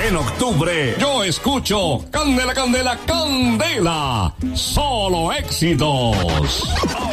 En octubre, yo escucho Candela, Candela, Candela. Solo éxitos.